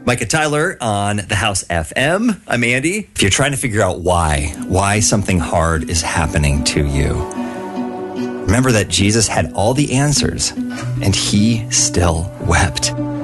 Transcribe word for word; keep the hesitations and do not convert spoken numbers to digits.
Micah Tyler on the House F M. I'm Andy. If you're trying to figure out why, why something hard is happening to you, remember that Jesus had all the answers and he still wept.